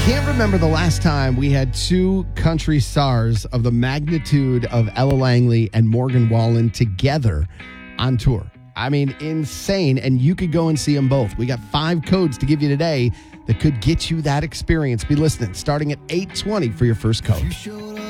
Can't remember the last time we had two country stars of the magnitude of Ella Langley and Morgan Wallen together on tour. I mean, insane. And you could go and see them both. We got 5 codes to give you today that could get you that experience. Be listening starting at 8:20 for your first code.